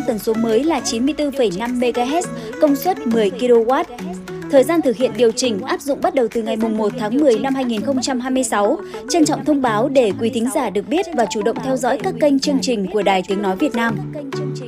tần số mới là 94,5 MHz, công suất 10 kW. Thời gian thực hiện điều chỉnh áp dụng bắt đầu từ ngày 1 tháng 10 năm 2026. Trân trọng thông báo để quý thính giả được biết và chủ động theo dõi các kênh chương trình của Đài Tiếng Nói Việt Nam.